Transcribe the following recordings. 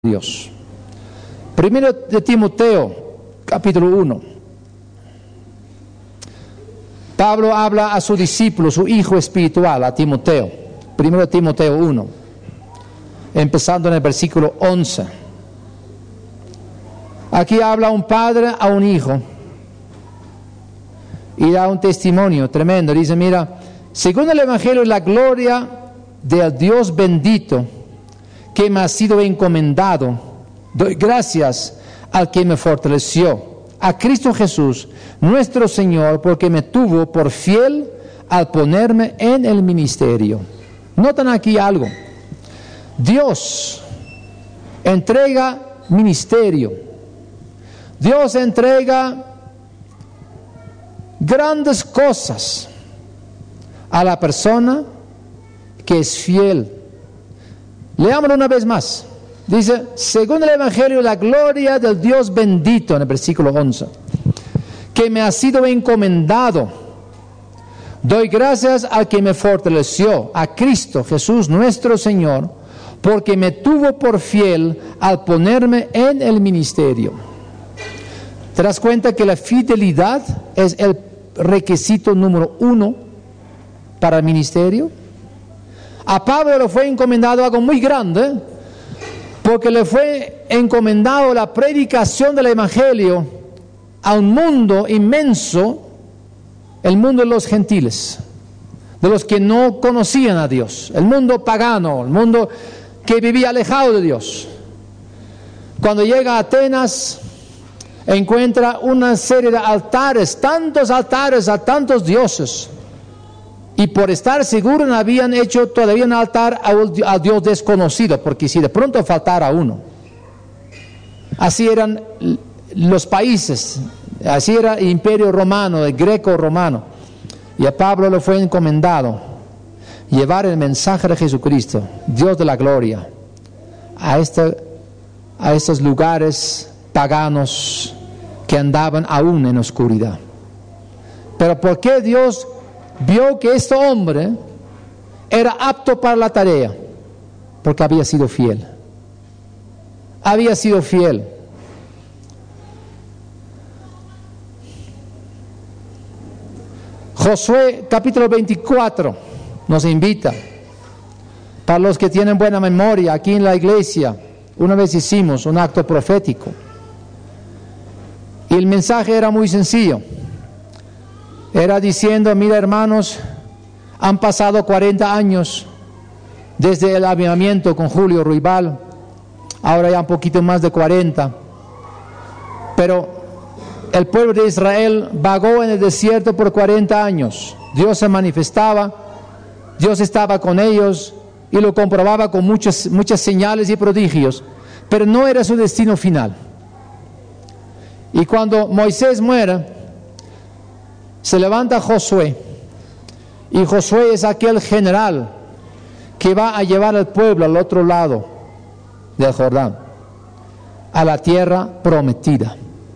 Dios. Primero de Timoteo, capítulo 1. Pablo habla a su discípulo, su hijo espiritual, a Timoteo. Primero de Timoteo 1, empezando en el versículo 11. Aquí habla un padre a un hijo y da un testimonio tremendo. Dice, mira, según el Evangelio, la gloria del Dios bendito que me ha sido encomendado, doy gracias al que me fortaleció, a Cristo Jesús, nuestro Señor, porque me tuvo por fiel al ponerme en el ministerio. Notan aquí algo. Dios entrega ministerio. Dios entrega grandes cosas a la persona que es fiel. Leámoslo una vez más. Dice, según el Evangelio, la gloria del Dios bendito, en el versículo 11, que me ha sido encomendado. Doy gracias al que me fortaleció, a Cristo Jesús nuestro Señor, porque me tuvo por fiel al ponerme en el ministerio. ¿Te das cuenta que la fidelidad es el requisito número 1 para el ministerio? A Pablo le fue encomendado algo muy grande, porque le fue encomendado la predicación del Evangelio a un mundo inmenso, el mundo de los gentiles, de los que no conocían a Dios, el mundo pagano, el mundo que vivía alejado de Dios. Cuando llega a Atenas, encuentra una serie de altares, tantos altares a tantos dioses. Y por estar seguro no habían hecho todavía un altar al Dios desconocido, porque si de pronto faltara uno. Así eran los países, así era el imperio romano, el greco-romano. Y a Pablo le fue encomendado llevar el mensaje de Jesucristo, Dios de la gloria, a estos lugares paganos que andaban aún en oscuridad. Pero ¿por qué Dios vio que este hombre era apto para la tarea? Porque había sido fiel. Había sido fiel. Josué capítulo 24 nos invita. Para los que tienen buena memoria, aquí en la iglesia una vez hicimos un acto profético y el mensaje era muy sencillo. Era diciendo, mira hermanos, han pasado 40 años desde el avivamiento con Julio Ruibal, ahora ya un poquito más de 40, pero el pueblo de Israel vagó en el desierto por 40 años, Dios se manifestaba, Dios estaba con ellos y lo comprobaba con muchas señales y prodigios, pero no era su destino final. Y cuando Moisés muere, se levanta Josué, y Josué es aquel general que va a llevar al pueblo al otro lado del Jordán, a la tierra prometida.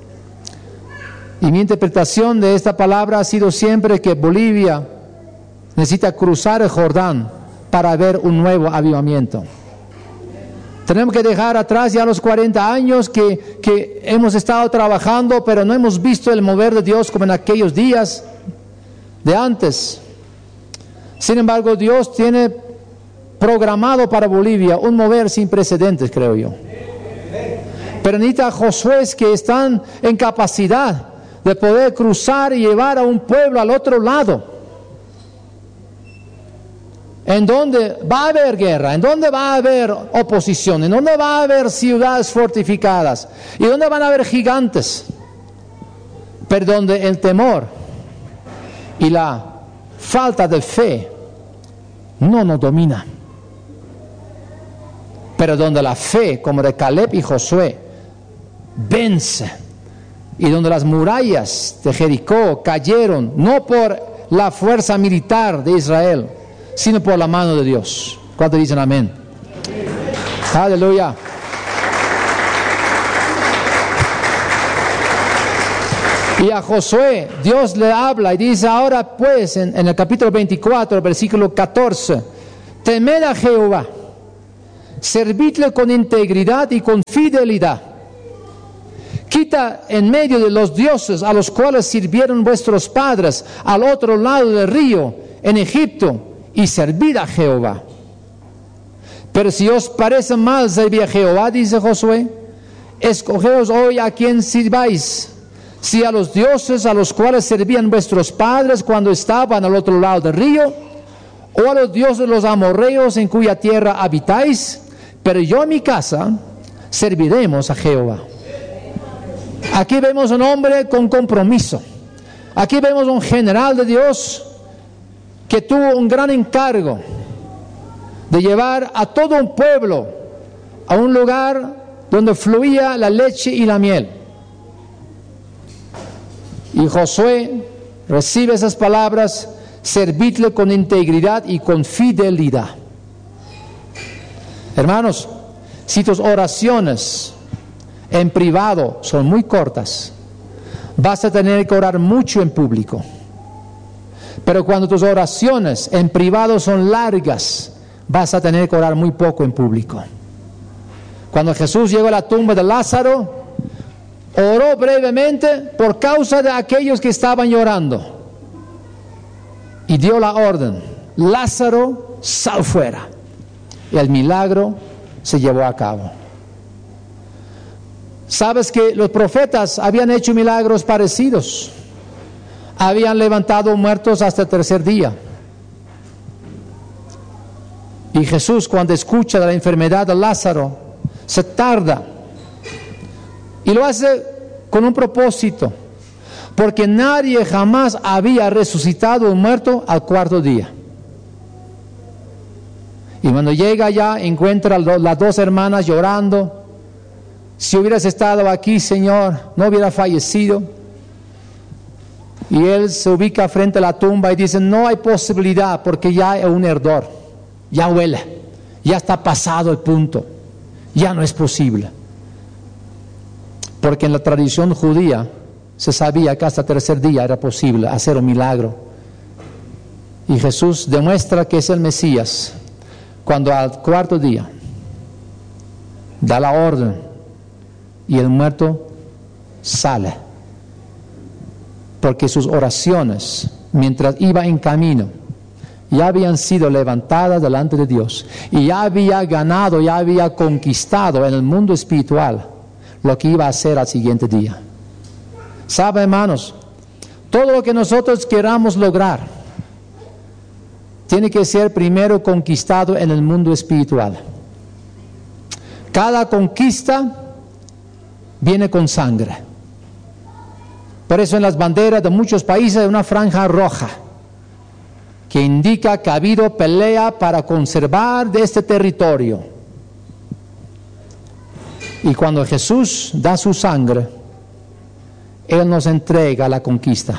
Y mi interpretación de esta palabra ha sido siempre que Bolivia necesita cruzar el Jordán para ver un nuevo avivamiento. Tenemos que dejar atrás ya los 40 años que hemos estado trabajando, pero no hemos visto el mover de Dios como en aquellos días de antes. Sin embargo, Dios tiene programado para Bolivia un mover sin precedentes, creo yo. Pero necesita Josué que están en capacidad de poder cruzar y llevar a un pueblo al otro lado, en donde va a haber guerra, en donde va a haber oposición, en donde va a haber ciudades fortificadas y donde van a haber gigantes, pero donde el temor y la falta de fe no nos domina, pero donde la fe, como de Caleb y Josué, vence, y donde las murallas de Jericó cayeron no por la fuerza militar de Israel, sino por la mano de Dios. ¿Cuántos dicen amén? Aleluya. Y a Josué Dios le habla y dice, ahora pues en el capítulo 24, versículo 14, temed a Jehová, servidle con integridad y con fidelidad. Quita en medio de los dioses a los cuales sirvieron vuestros padres al otro lado del río, en Egipto, y servid a Jehová. Pero si os parece mal servir a Jehová, dice Josué, escogeos hoy a quien sirváis, si a los dioses a los cuales servían vuestros padres cuando estaban al otro lado del río, o a los dioses de los amorreos en cuya tierra habitáis, pero yo y mi casa serviremos a Jehová. Aquí vemos un hombre con compromiso. Aquí vemos un general de Dios que tuvo un gran encargo de llevar a todo un pueblo a un lugar donde fluía la leche y la miel. Y Josué recibe esas palabras: servidle con integridad y con fidelidad. Hermanos, si tus oraciones en privado son muy cortas, vas a tener que orar mucho en público. Pero cuando tus oraciones en privado son largas, vas a tener que orar muy poco en público. Cuando Jesús llegó a la tumba de Lázaro, oró brevemente por causa de aquellos que estaban llorando. Y dio la orden: Lázaro, sal fuera. Y el milagro se llevó a cabo. Sabes que los profetas habían hecho milagros parecidos. Habían levantado muertos hasta el tercer día. Y Jesús, cuando escucha de la enfermedad de Lázaro, se tarda. Y lo hace con un propósito. Porque nadie jamás había resucitado un muerto al cuarto día. Y cuando llega allá, encuentra a las dos hermanas llorando. Si hubieras estado aquí, Señor, no hubiera fallecido. Y él se ubica frente a la tumba y dice: no hay posibilidad, porque ya hay un hervor, ya huele, ya está pasado el punto, ya no es posible. Porque en la tradición judía se sabía que hasta el tercer día era posible hacer un milagro. Y Jesús demuestra que es el Mesías cuando al cuarto día da la orden y el muerto sale. Porque sus oraciones, mientras iba en camino, ya habían sido levantadas delante de Dios. Y ya había ganado, ya había conquistado en el mundo espiritual lo que iba a hacer al siguiente día. ¿Sabe, hermanos? Todo lo que nosotros queramos lograr tiene que ser primero conquistado en el mundo espiritual. Cada conquista viene con sangre. Por eso en las banderas de muchos países hay una franja roja que indica que ha habido pelea para conservar de este territorio. Y cuando Jesús da su sangre, Él nos entrega la conquista.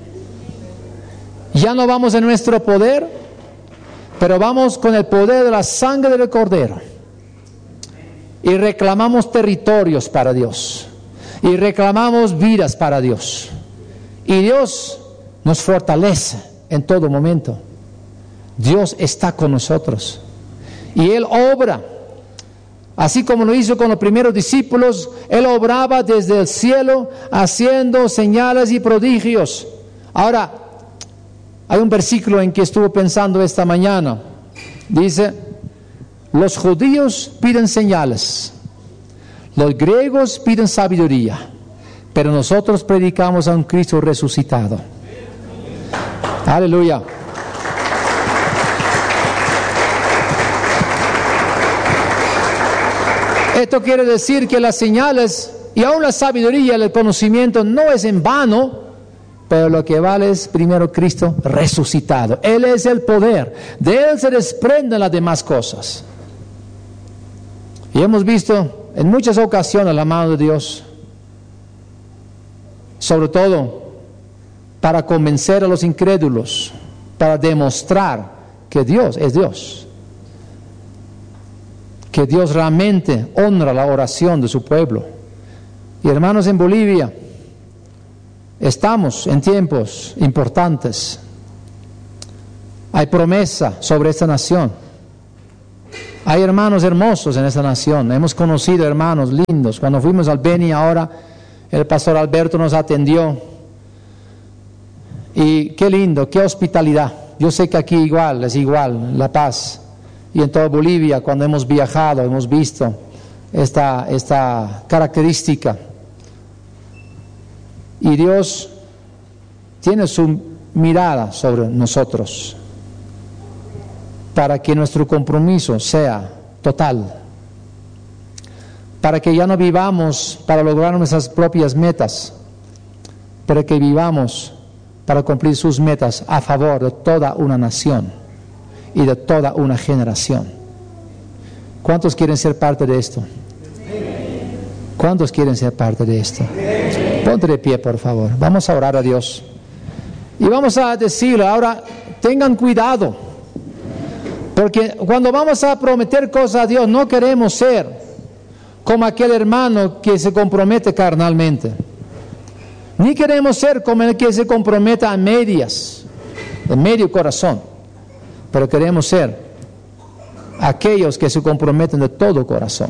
Ya no vamos en nuestro poder, pero vamos con el poder de la sangre del Cordero. Y reclamamos territorios para Dios. Y reclamamos vidas para Dios. Y Dios nos fortalece en todo momento. Dios está con nosotros. Y Él obra. Así como lo hizo con los primeros discípulos, Él obraba desde el cielo haciendo señales y prodigios. Ahora, hay un versículo en que estuve pensando esta mañana. Dice: los judíos piden señales, los griegos piden sabiduría, pero nosotros predicamos a un Cristo resucitado. Aleluya. Esto quiere decir que las señales y aún la sabiduría, el conocimiento no es en vano, pero lo que vale es primero Cristo resucitado. Él es el poder, de Él se desprenden las demás cosas. Y hemos visto en muchas ocasiones la mano de Dios, sobre todo para convencer a los incrédulos, para demostrar que Dios es Dios. Que Dios realmente honra la oración de su pueblo. Y hermanos, en Bolivia estamos en tiempos importantes. Hay promesa sobre esta nación. Hay hermanos hermosos en esta nación. Hemos conocido hermanos lindos. Cuando fuimos al Beni ahora, el pastor Alberto nos atendió. Y qué lindo, qué hospitalidad. Yo sé que aquí es igual, La Paz. Y en toda Bolivia, cuando hemos viajado, hemos visto esta característica. Y Dios tiene su mirada sobre nosotros para que nuestro compromiso sea total, para que ya no vivamos para lograr nuestras propias metas, pero que vivamos para cumplir sus metas a favor de toda una nación y de toda una generación. ¿Cuántos quieren ser parte de esto? ¿Cuántos quieren ser parte de esto? Ponte de pie, por favor. Vamos a orar a Dios. Y vamos a decirle, ahora, tengan cuidado. Porque cuando vamos a prometer cosas a Dios, no queremos ser como aquel hermano que se compromete carnalmente. Ni queremos ser como el que se compromete a medias, de medio corazón. Pero queremos ser aquellos que se comprometen de todo corazón.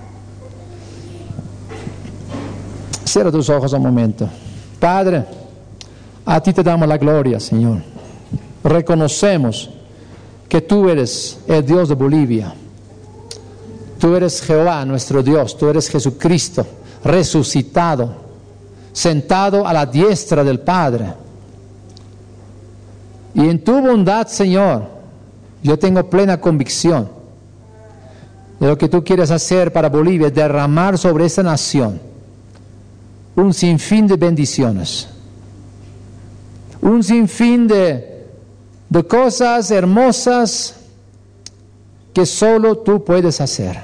Cierra tus ojos un momento. Padre, a ti te damos la gloria, Señor. Reconocemos que tú eres el Dios de Bolivia. Tú eres Jehová, nuestro Dios. Tú eres Jesucristo, resucitado, sentado a la diestra del Padre. Y en tu bondad, Señor, yo tengo plena convicción de lo que tú quieres hacer para Bolivia, derramar sobre esta nación un sinfín de bendiciones, un sinfín de cosas hermosas que solo tú puedes hacer.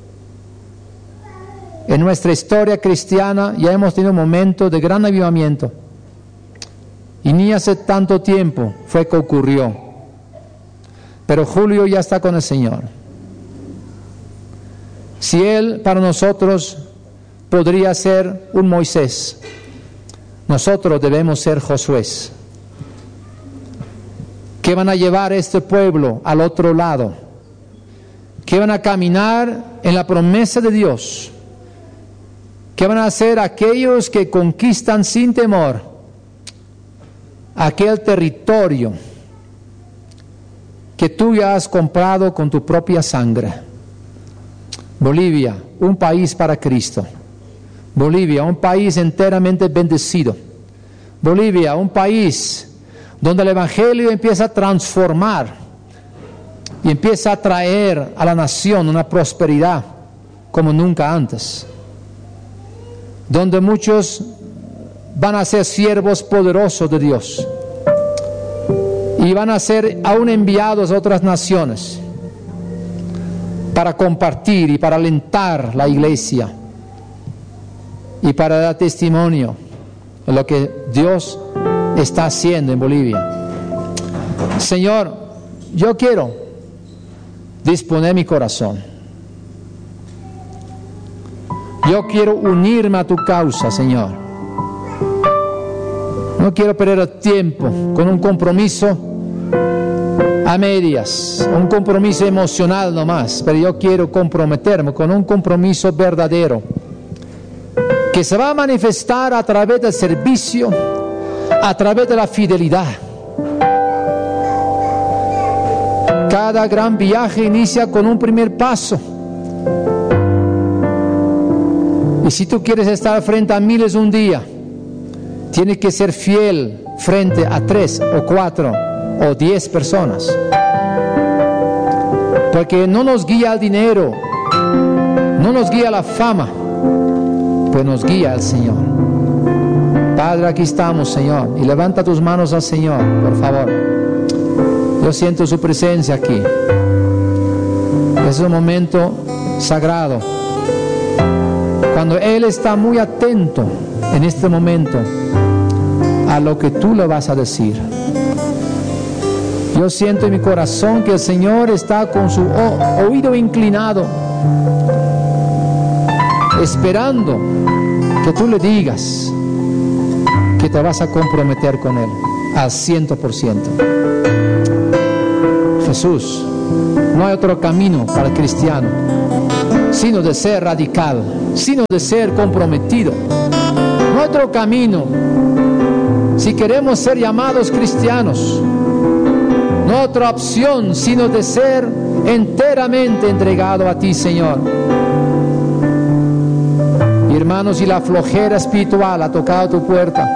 En nuestra historia cristiana ya hemos tenido un momento de gran avivamiento, y ni hace tanto tiempo fue que ocurrió, pero Julio ya está con el Señor. Si Él para nosotros podría ser un Moisés, nosotros debemos ser Josué, que van a llevar a este pueblo al otro lado, que van a caminar en la promesa de Dios, que van a ser aquellos que conquistan sin temor aquel territorio que tú ya has comprado con tu propia sangre. Bolivia, un país para Cristo. Bolivia, un país enteramente bendecido. Bolivia, un país donde el Evangelio empieza a transformar y empieza a traer a la nación una prosperidad como nunca antes. Donde muchos van a ser siervos poderosos de Dios y van a ser aún enviados a otras naciones para compartir y para alentar la iglesia y para dar testimonio de lo que Dios está haciendo en Bolivia. Señor, yo quiero disponer mi corazón. Yo quiero unirme a tu causa, Señor. No quiero perder el tiempo con un compromiso a medias, un compromiso emocional nomás, pero yo quiero comprometerme con un compromiso verdadero, que se va a manifestar a través del servicio, a través de la fidelidad. Cada gran viaje inicia con un primer paso. Y si tú quieres estar frente a miles un día, tienes que ser fiel frente a 3 o 4 o 10 personas. Porque no nos guía el dinero, no nos guía la fama, pues nos guía el Señor. Padre, aquí estamos, Señor, y levanta tus manos al Señor, por favor. Yo siento su presencia aquí. Es un momento sagrado, cuando Él está muy atento en este momento a lo que tú le vas a decir. Yo siento en mi corazón que el Señor está con su oído inclinado, esperando que tú le digas que te vas a comprometer con Él al 100%. Jesús, No hay otro camino para el cristiano, sino de ser radical, sino de ser comprometido. No hay otro camino si queremos ser llamados cristianos. No hay otra opción sino de ser enteramente entregado a ti, Señor. Y hermanos, si la flojera espiritual ha tocado tu puerta,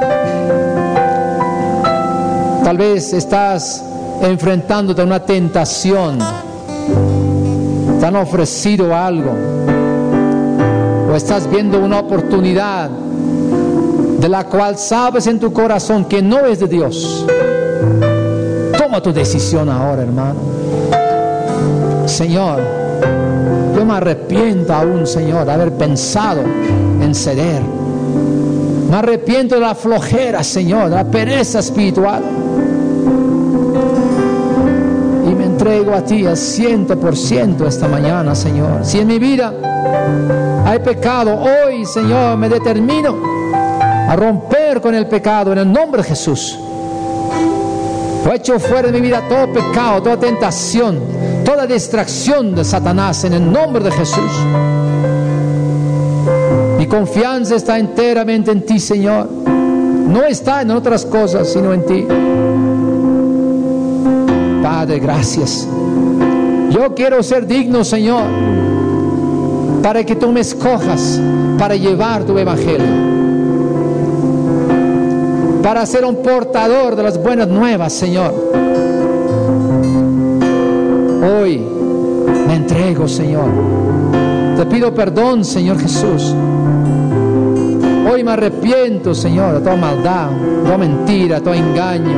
tal vez estás enfrentándote a una tentación, te han ofrecido algo, o estás viendo una oportunidad de la cual sabes en tu corazón que no es de Dios. Toma tu decisión ahora, hermano. Señor, yo me arrepiento aún, Señor, de haber pensado en ceder. Me arrepiento de la flojera, Señor, de la pereza espiritual. Y me entrego a ti al 100% esta mañana, Señor. Si en mi vida hay pecado, hoy, Señor, me determino a romper con el pecado en el nombre de Jesús. He hecho fuera de mi vida todo pecado, toda tentación, toda distracción de Satanás en el nombre de Jesús. Mi confianza está enteramente en ti, Señor. No está en otras cosas, sino en ti. Padre, gracias. Yo quiero ser digno, Señor, para que tú me escojas para llevar tu evangelio, para ser un portador de las buenas nuevas, Señor. Hoy me entrego, Señor. Te pido perdón, Señor Jesús. Hoy me arrepiento, Señor, de toda maldad, toda mentira, todo engaño.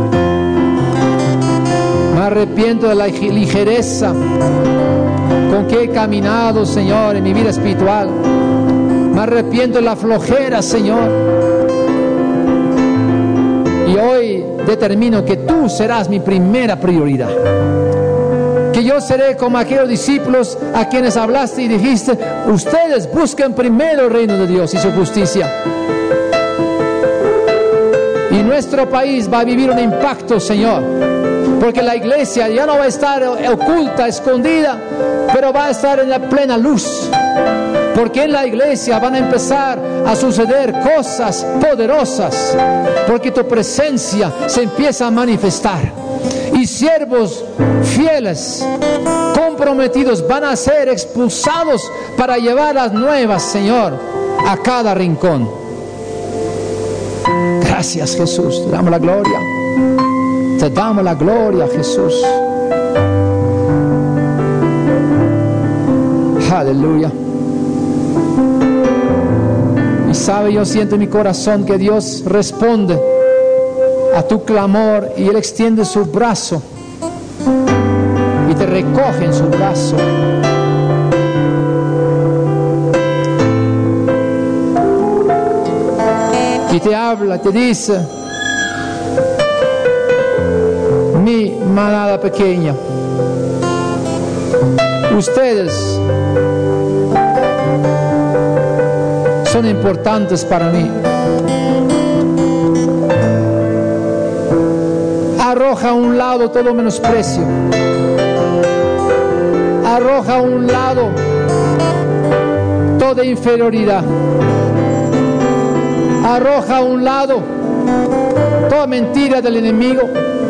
Me arrepiento de la ligereza con que he caminado, Señor, en mi vida espiritual. Me arrepiento de la flojera, Señor. Y hoy determino que tú serás mi primera prioridad. Que yo seré como aquellos discípulos a quienes hablaste y dijiste: ustedes busquen primero el reino de Dios y su justicia. Y nuestro país va a vivir un impacto, Señor, porque la iglesia ya no va a estar oculta, escondida, pero va a estar en la plena luz. Porque en la iglesia van a empezar a suceder cosas poderosas, porque tu presencia se empieza a manifestar. Y siervos fieles, comprometidos, van a ser expulsados para llevar las nuevas, Señor, a cada rincón. Gracias, Jesús. Te damos la gloria. Te damos la gloria, Jesús. Aleluya. Y sabe, yo siento en mi corazón que Dios responde a tu clamor y Él extiende su brazo y te recoge en su brazo. Y te habla, te dice: mi manada pequeña, ustedes son importantes para mí. Arroja a un lado todo menosprecio. Arroja a un lado toda inferioridad. Arroja a un lado toda mentira del enemigo.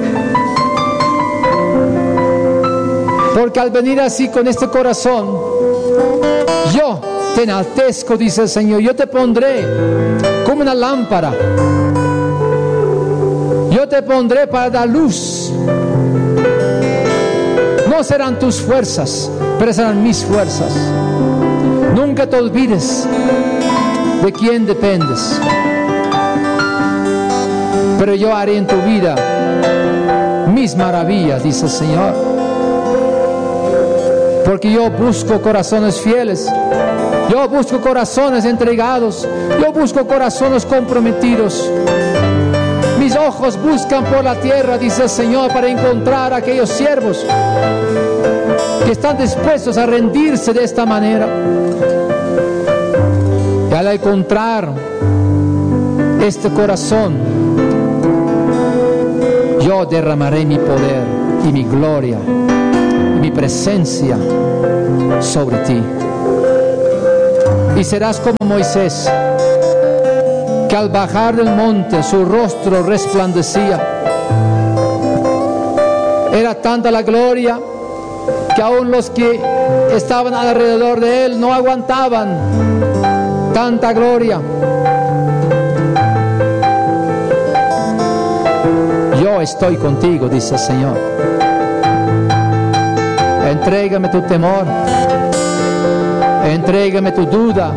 Porque al venir así con este corazón, yo te enaltezco, dice el Señor. Yo te pondré como una lámpara. Yo te pondré para dar luz. No serán tus fuerzas, pero serán mis fuerzas. Nunca te olvides de quién dependes. Pero yo haré en tu vida mis maravillas, dice el Señor. Porque yo busco corazones fieles. Yo busco corazones entregados. Yo busco corazones comprometidos. Mis ojos buscan por la tierra, dice el Señor, para encontrar a aquellos siervos que están dispuestos a rendirse de esta manera. Y al encontrar este corazón, yo derramaré mi poder y mi gloria mi presencia sobre ti. Y serás como Moisés, que al bajar del monte su rostro resplandecía. Era tanta la gloria que aún los que estaban alrededor de él no aguantaban tanta gloria. Yo estoy contigo, dice el Señor. Entrégame tu temor, entrégame tu duda,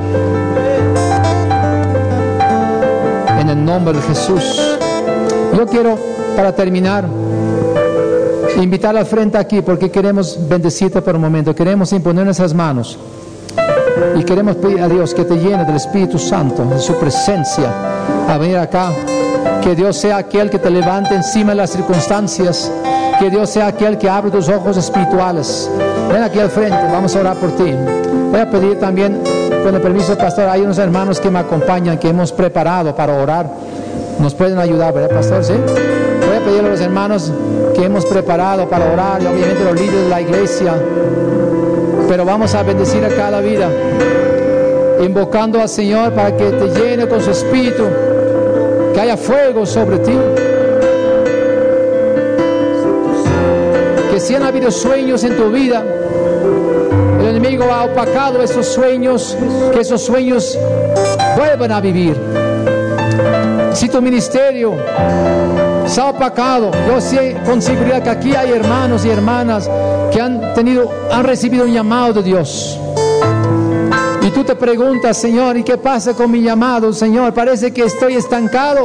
en el nombre de Jesús. Yo quiero, para terminar, invitar al frente aquí, porque queremos bendecirte por un momento. Queremos imponer nuestras manos y queremos pedir a Dios que te llene del Espíritu Santo, de su presencia, a venir acá. Que Dios sea aquel que te levante encima de las circunstancias. Que Dios sea aquel que abre tus ojos espirituales. Ven aquí al frente, vamos a orar por ti. Voy a pedir también, con el permiso del pastor, hay unos hermanos que me acompañan, que hemos preparado para orar. Nos pueden ayudar, ¿verdad, pastor? ¿Sí? Voy a pedir a los hermanos que hemos preparado para orar, y obviamente los líderes de la iglesia. Pero vamos a bendecir a cada vida, invocando al Señor para que te llene con su espíritu, que haya fuego sobre ti. Que si han habido sueños en tu vida, el enemigo ha opacado esos sueños, que esos sueños vuelvan a vivir. Si tu ministerio se ha opacado, yo sé con seguridad que aquí hay hermanos y hermanas que han recibido un llamado de Dios. Y tú te preguntas, Señor, ¿y qué pasa con mi llamado, Señor? Parece que estoy estancado.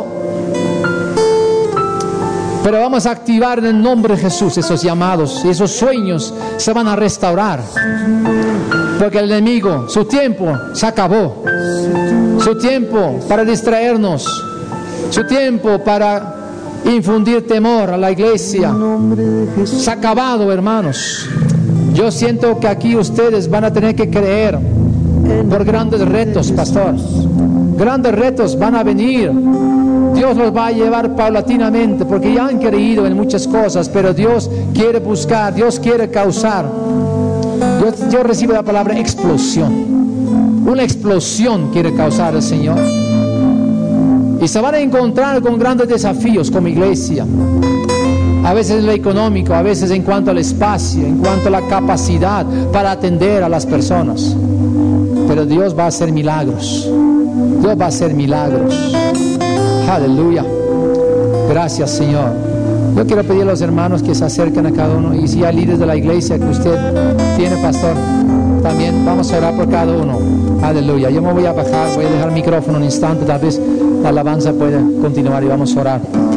Pero vamos a activar en el nombre de Jesús esos llamados, y esos sueños se van a restaurar. Porque el enemigo, su tiempo se acabó. Su tiempo para distraernos, su tiempo para infundir temor a la iglesia se ha acabado, hermanos. Yo siento que aquí ustedes van a tener que creer por grandes retos, pastor. Grandes retos van a venir. Dios los va a llevar paulatinamente, porque ya han creído en muchas cosas, pero Dios quiere buscar, Dios quiere causar. Yo recibo la palabra explosión. Una explosión quiere causar el Señor. Y se van a encontrar con grandes desafíos como iglesia. A veces en lo económico, a veces en cuanto al espacio, en cuanto a la capacidad para atender a las personas. Pero Dios va a hacer milagros. Dios va a hacer milagros. Aleluya. Gracias, Señor. Yo quiero pedir a los hermanos que se acerquen a cada uno. Y si hay líderes de la iglesia que usted tiene, pastor, también vamos a orar por cada uno. Aleluya. Yo me voy a bajar, voy a dejar el micrófono un instante. Tal vez la alabanza puede continuar y vamos a orar.